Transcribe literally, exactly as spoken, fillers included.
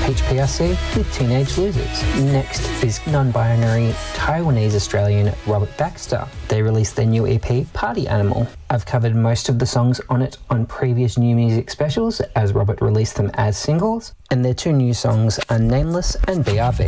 H P R C with Teenage Losers. Next is non-binary Taiwanese-Australian Robert Baxter. They released their new E P, Party Animal. I've covered most of the songs on it on previous new music specials, as Robert released them as singles, and their two new songs are Nameless and B R B.